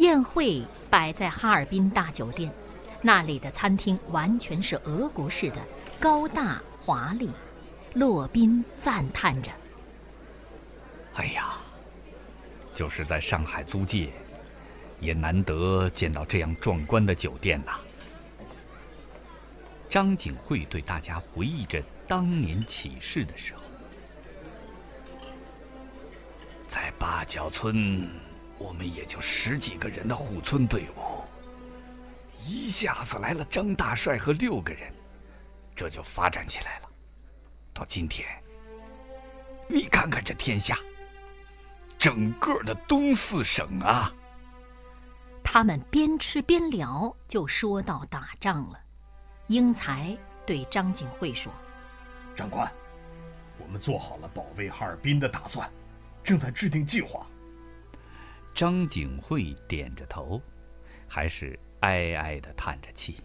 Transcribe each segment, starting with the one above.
宴会摆在哈尔滨大酒店，那里的餐厅完全是俄国式的，高大华丽。骆宾赞叹着：“ 哎呀，就是在上海租界，也难得见到这样壮观的酒店呐。”张景惠对大家回忆着当年起事的时候，在八角村，我们也就10几个人的护村队伍，一下子来了张大帅和6个人，这就发展起来了。到今天，你看看这天下，整个的东四省啊。 他们边吃边聊，就说到打仗了。英才对张景惠说：“ 长官，我们做好了保卫哈尔滨的打算，正在制定计划。” 张景惠点着头，还是哀哀地叹着气。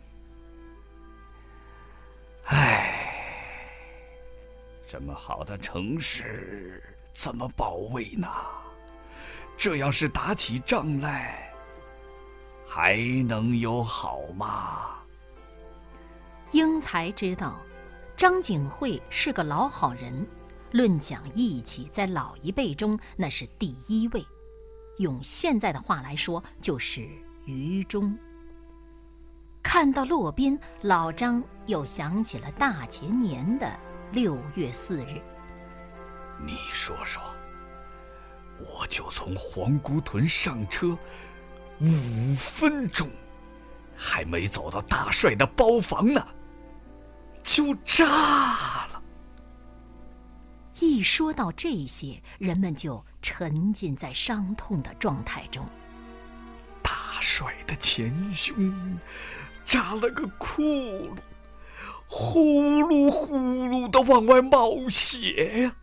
唉，这么好的城市怎么保卫呢？这要是打起仗来，还能有好吗？ 英才知道张景惠是个老好人，论讲义气，在老一辈中那是第1位，用现在的话来说就是愚忠。看到骆宾，老张又想起了大前年的6月4日。 你说说，我就从黄姑屯上车5分钟，还没走到大帅的包房呢，就炸了。 一说到这些，人们就沉浸在伤痛的状态中。 大帅的前胸扎了个窟窿，呼噜呼噜的往外冒血呀。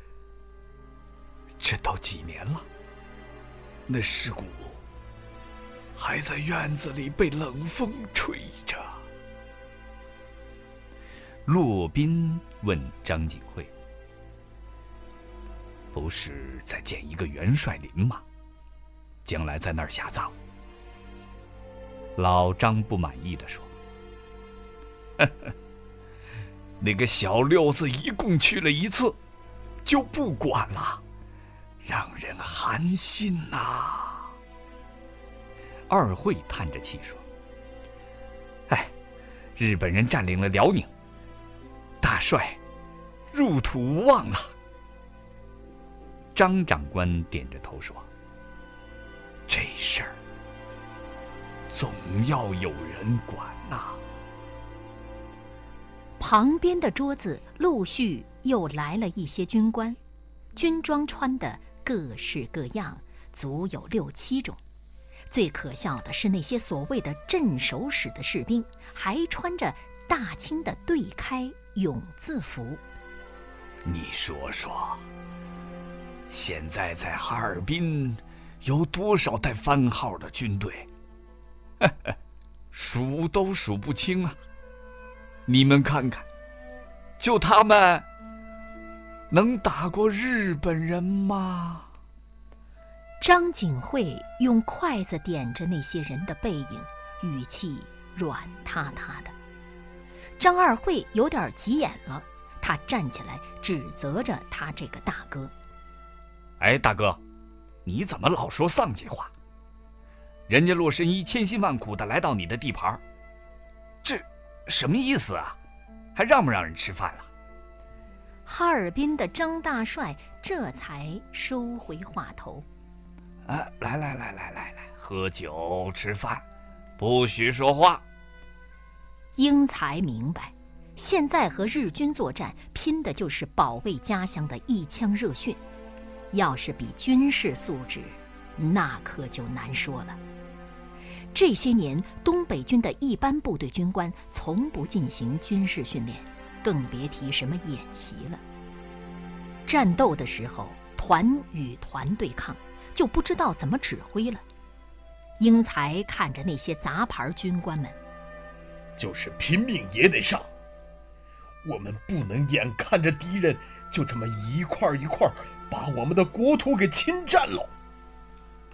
这都几年了，那尸骨还在院子里被冷风吹着。骆宾问张景惠：“不是在建一个元帅陵吗？将来在那儿下葬？”老张不满意地说：“呵呵，那个小六子一共去了1次，就不管了，让人寒心呐。”二惠叹着气说：“哎，日本人占领了辽宁，大帅入土无望了。”张长官点着头说：“这事儿总要有人管呐。” 旁边的桌子陆续又来了一些军官，军装穿的各式各样，足有6、7种。最可笑的是那些所谓的镇守使的士兵，还穿着大清的对开永字服。 你说说，现在在哈尔滨有多少带番号的军队？数都数不清啊！你们看看，就他们能打过日本人吗？ 张景惠用筷子点着那些人的背影，语气软塌塌的。张二惠有点急眼了，他站起来指责着他这个大哥：“ 哎，大哥，你怎么老说丧气话？人家洛神一千辛万苦的来到你的地盘，这什么意思啊？还让不让人吃饭了？” 哈尔滨的张大帅这才收回话头：“ 来，喝酒吃饭，不许说话。” 英才明白，现在和日军作战，拼的就是保卫家乡的一腔热血。要是比军事素质，那可就难说了。这些年，东北军的一般部队军官从不进行军事训练，更别提什么演习了。战斗的时候，团与团对抗，就不知道怎么指挥了。英才看着那些杂牌军官们， 就是拼命也得上，我们不能眼看着敌人就这么一块一块把我们的国土给侵占了。